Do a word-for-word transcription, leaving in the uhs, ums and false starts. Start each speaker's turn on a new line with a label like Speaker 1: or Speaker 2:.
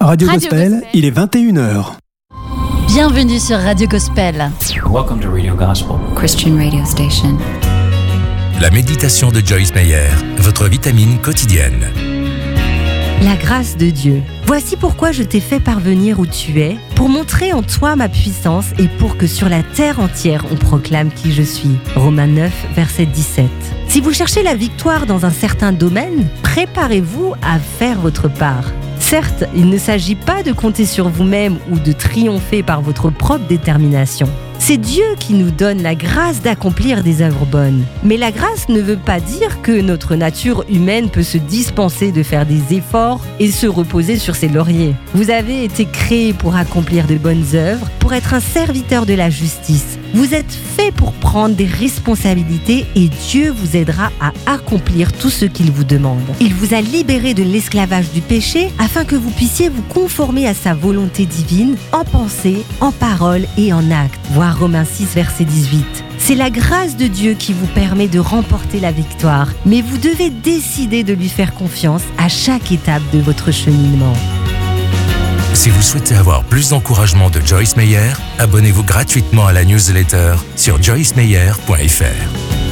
Speaker 1: Radio, Radio Gospel, Gospel, il est vingt et une heures.
Speaker 2: Bienvenue sur Radio Gospel.
Speaker 3: Welcome to Radio Gospel,
Speaker 4: Christian radio station.
Speaker 5: La méditation de Joyce Meyer, votre vitamine quotidienne.
Speaker 6: La grâce de Dieu. Voici pourquoi je t'ai fait parvenir où tu es, pour montrer en toi ma puissance et pour que sur la terre entière on proclame qui je suis. Romains neuf, verset dix-sept. Si vous cherchez la victoire dans un certain domaine, préparez-vous à faire votre part. Certes, il ne s'agit pas de compter sur vous-même ou de triompher par votre propre détermination. C'est Dieu qui nous donne la grâce d'accomplir des œuvres bonnes. Mais la grâce ne veut pas dire que notre nature humaine peut se dispenser de faire des efforts et se reposer sur ses lauriers. Vous avez été créé pour accomplir de bonnes œuvres, pour être un serviteur de la justice. Vous êtes fait pour prendre des responsabilités et Dieu vous aidera à accomplir tout ce qu'il vous demande. Il vous a libéré de l'esclavage du péché afin que vous puissiez vous conformer à sa volonté divine en pensée, en parole et en acte. Voir Romains six, verset dix-huit. C'est la grâce de Dieu qui vous permet de remporter la victoire, mais vous devez décider de lui faire confiance à chaque étape de votre cheminement.
Speaker 5: Si vous souhaitez avoir plus d'encouragement de Joyce Meyer, abonnez-vous gratuitement à la newsletter sur joyce meyer point f r.